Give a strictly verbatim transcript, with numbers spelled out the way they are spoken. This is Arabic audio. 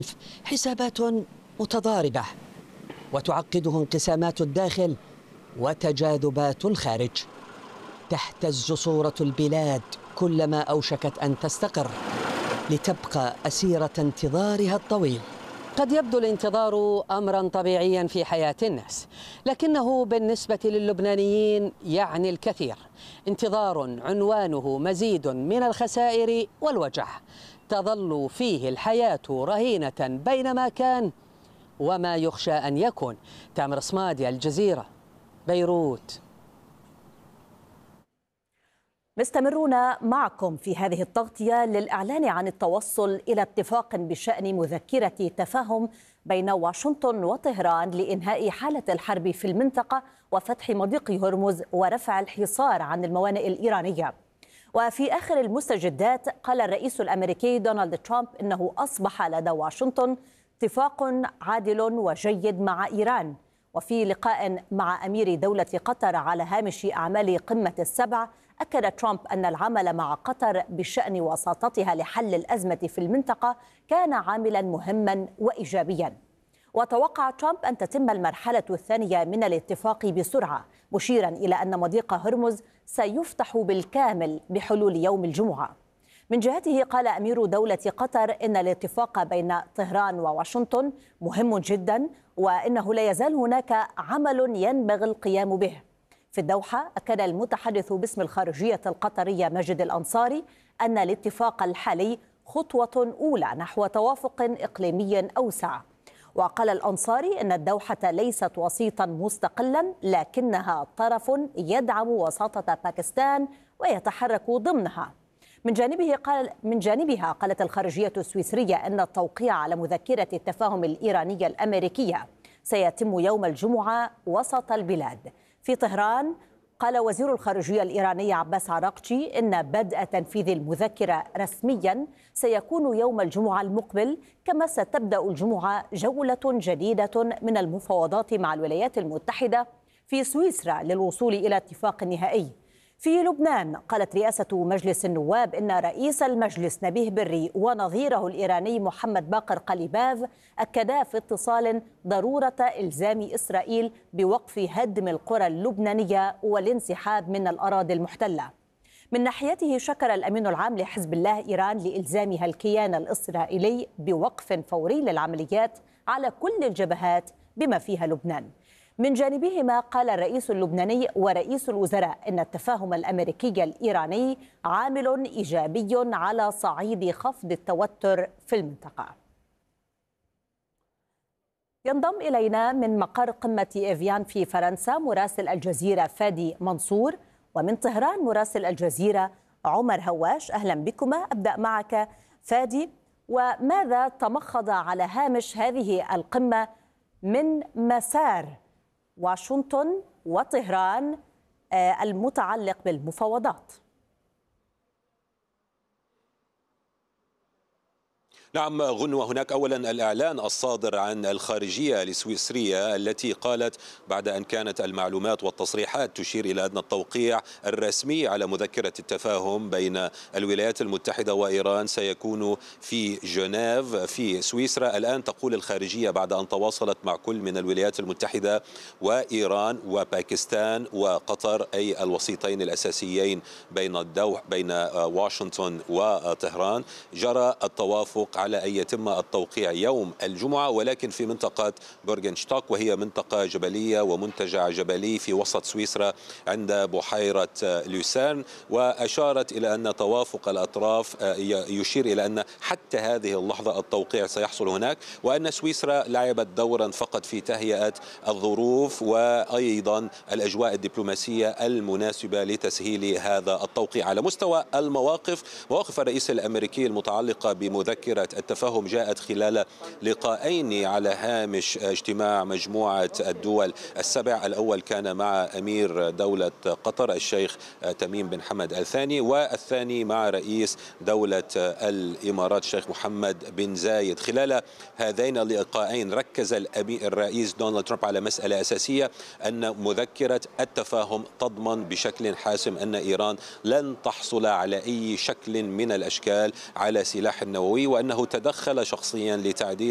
حسابات متضاربة وتعقده انقسامات الداخل وتجاذبات الخارج. تهتز صورة البلاد كلما أوشكت أن تستقر لتبقى أسيرة انتظارها الطويل. قد يبدو الانتظار أمرا طبيعيا في حياة الناس، لكنه بالنسبة للبنانيين يعني الكثير. انتظار عنوانه مزيد من الخسائر والوجع، تظل فيه الحياة رهينة بين ما كان وما يخشى أن يكون. تامر صمادي، الجزيرة، بيروت. مستمرون معكم في هذه التغطية للإعلان عن التوصل إلى اتفاق بشأن مذكرة تفاهم بين واشنطن وطهران لإنهاء حالة الحرب في المنطقة وفتح مضيق هرمز ورفع الحصار عن الموانئ الإيرانية. وفي آخر المستجدات قال الرئيس الأمريكي دونالد ترامب إنه أصبح لدى واشنطن اتفاق عادل وجيد مع إيران. وفي لقاء مع أمير دولة قطر على هامش أعمال قمة السبع، أكد ترامب أن العمل مع قطر بشأن وساطتها لحل الأزمة في المنطقة كان عاملا مهما وإيجابيا. وتوقع ترامب أن تتم المرحلة الثانية من الاتفاق بسرعة، مشيرا إلى أن مضيق هرمز سيفتح بالكامل بحلول يوم الجمعة. من جهته قال أمير دولة قطر إن الاتفاق بين طهران وواشنطن مهم جدا، وإنه لا يزال هناك عمل ينبغي القيام به. في الدوحة أكد المتحدث باسم الخارجية القطرية ماجد الأنصاري أن الاتفاق الحالي خطوة أولى نحو توافق إقليمي أوسع. وقال الأنصاري أن الدوحة ليست وسيطا مستقلا، لكنها طرف يدعم وساطة باكستان ويتحرك ضمنها. من جانبه قال من جانبها قالت الخارجية السويسرية أن التوقيع على مذكرة التفاهم الإيرانية الأمريكية سيتم يوم الجمعة وسط البلاد. في طهران قال وزير الخارجية الإيراني عباس عراقجي إن بدء تنفيذ المذكرة رسميا سيكون يوم الجمعة المقبل، كما ستبدأ الجمعة جولة جديدة من المفاوضات مع الولايات المتحدة في سويسرا للوصول إلى اتفاق نهائي. في لبنان قالت رئاسة مجلس النواب إن رئيس المجلس نبيه بري ونظيره الإيراني محمد باقر قليباف أكدا في اتصال ضرورة إلزام إسرائيل بوقف هدم القرى اللبنانية والانسحاب من الأراضي المحتلة. من ناحيته شكر الأمين العام لحزب الله إيران لإلزامها الكيان الإسرائيلي بوقف فوري للعمليات على كل الجبهات بما فيها لبنان. من جانبهما قال الرئيس اللبناني ورئيس الوزراء إن التفاهم الأمريكي الإيراني عامل إيجابي على صعيد خفض التوتر في المنطقة. ينضم إلينا من مقر قمة إيفيان في فرنسا مراسل الجزيرة فادي منصور، ومن طهران مراسل الجزيرة عمر هواش. أهلا بكما. أبدأ معك فادي، وماذا تمخض على هامش هذه القمة من مسار واشنطن وطهران المتعلق بالمفاوضات؟ نعم غنوة، هناك أولا الإعلان الصادر عن الخارجية السويسرية التي قالت بعد أن كانت المعلومات والتصريحات تشير إلى أن التوقيع الرسمي على مذكرة التفاهم بين الولايات المتحدة وإيران سيكون في جنيف في سويسرا. الآن تقول الخارجية بعد أن تواصلت مع كل من الولايات المتحدة وإيران وباكستان وقطر، أي الوسيطين الأساسيين بين الدوح بين واشنطن وطهران، جرى التوافق على أن يتم التوقيع يوم الجمعة، ولكن في منطقة بورغنشتاك، وهي منطقة جبلية ومنتجع جبلي في وسط سويسرا عند بحيرة لوسيرن. وأشارت إلى أن توافق الأطراف يشير إلى أن حتى هذه اللحظة التوقيع سيحصل هناك، وأن سويسرا لعبت دورا فقط في تهيئة الظروف وأيضا الأجواء الدبلوماسية المناسبة لتسهيل هذا التوقيع. على مستوى المواقف، مواقف الرئيس الأمريكي المتعلقة بمذكرة التفاهم جاءت خلال لقاءين على هامش اجتماع مجموعة الدول السبع. الأول كان مع أمير دولة قطر الشيخ تميم بن حمد الثاني، والثاني مع رئيس دولة الإمارات الشيخ محمد بن زايد. خلال هذين اللقاءين ركز الرئيس دونالد ترامب على مسألة أساسية، أن مذكرة التفاهم تضمن بشكل حاسم أن إيران لن تحصل على أي شكل من الأشكال على سلاح نووي، وأنه تدخل شخصيا لتعديل